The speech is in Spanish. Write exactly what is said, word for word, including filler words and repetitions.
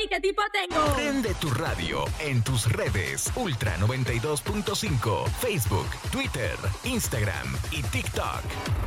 ¡Ey, qué tipo tengo! Prende tu radio en tus redes Ultra noventa y dos punto cinco, Facebook, Twitter, Instagram y TikTok.